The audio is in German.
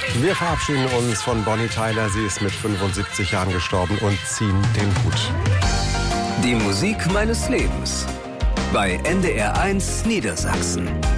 Wir verabschieden uns von Bonnie Tyler. Sie ist mit 75 Jahren gestorben und ziehen den Hut. Die Musik meines Lebens bei NDR 1 Niedersachsen.